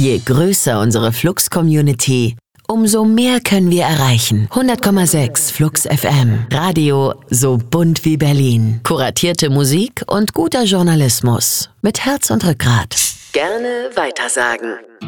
Je größer unsere Flux-Community, umso mehr können wir erreichen. 100,6 Flux FM. Radio so bunt wie Berlin. Kuratierte Musik und guter Journalismus. Mit Herz und Rückgrat. Gerne weitersagen.